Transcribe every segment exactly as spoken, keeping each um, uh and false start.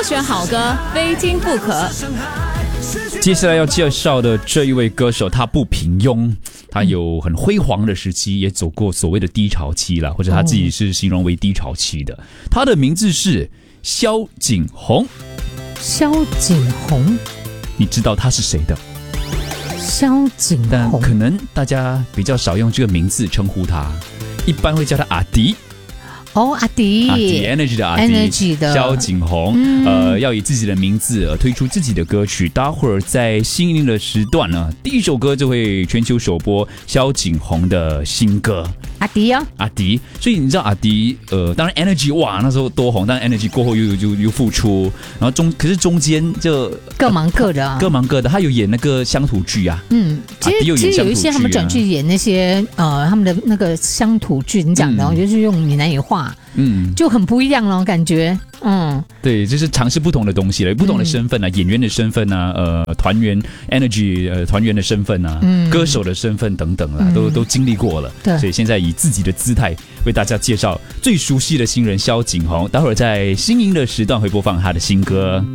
选好歌，非听不可。 接下来要介绍的这一位歌手，他不平庸，他有很辉煌的时期，也走过所谓的低潮期了，或者他自己是形容为低潮期的。他的名字是萧景宏。 萧景宏， 你知道他是谁的？ 萧景宏， 但可能大家比较少用这个名字称呼他，一般会叫他阿迪。 哦，阿迪， 阿迪 Energy 的阿迪 Energy 的萧景宏，嗯、呃，要以自己的名字呃推出自己的歌曲。待会儿在新音的时段呢，第一首歌就会全球首播萧景宏的新歌。 阿迪哦， 阿迪，所以你知道阿迪，呃，当然 Energy 哇那时候多红，但 Energy 过后又又又复出，然后中可是中间就各忙各的、啊， 各忙各的。他有演那个乡土剧啊， 嗯，其实、啊、其实有一些他们转去演那些呃他们的那个乡土剧，你讲的，我、嗯、就是用闽南语话。嗯，就很不一样了，感觉，嗯， 对，就是尝试不同的东西了，不同的身份啊，嗯、演员的身份啊，呃，团员 Energy 呃团员的身份啊，嗯、歌手的身份等等啦，嗯、都都经历过了，对，所以现在以自己的姿态为大家介绍最熟悉的新人萧景宏。待会儿在新音的时段会播放他的新歌。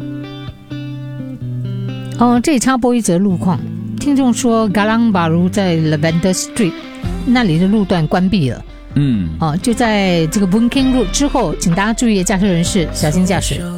哦，这里插播一则路况，听众说 Galang Baru 在 Lavender Street 那里的路段关闭了。嗯，哦，就在这个 Boon Keng Road 之后，请大家注意驾车人士小心驾驶。